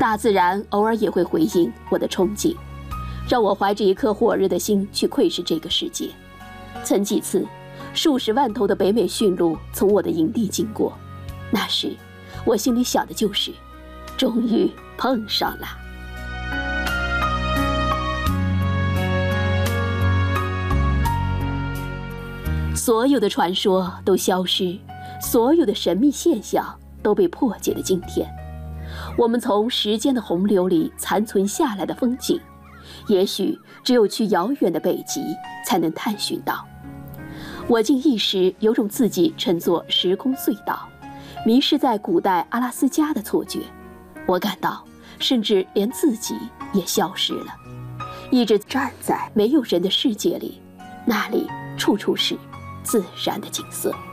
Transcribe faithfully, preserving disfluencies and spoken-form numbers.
大自然偶尔也会回应我的憧憬，让我怀着一颗火热的心去窥视这个世界。曾几次，数十万头的北美驯鹿从我的营地经过，那时我心里想的就是，终于碰上了。所有的传说都消失，所有的神秘现象都被破解的今天，我们从时间的洪流里残存下来的风景，也许只有去遥远的北极才能探寻到。我竟一时有种自己乘坐时空隧道，迷失在古代阿拉斯加的错觉。我感到，甚至连自己也消失了，一直站在没有人的世界里，那里处处是自然的景色。